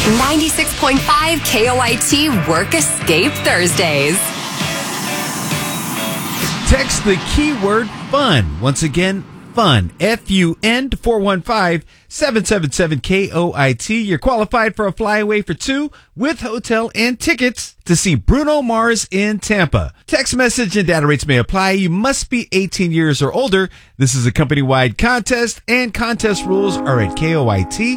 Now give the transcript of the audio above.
96.5 KOIT Work Escape Thursdays. Text the keyword FUN. Once again, FUN. FUN to 415-777-KOIT. You're qualified for a flyaway for two with hotel and tickets to see Bruno Mars in Tampa. Text message and data rates may apply. You must be 18 years or older. This is a company-wide contest, and contest rules are at KOIT.com.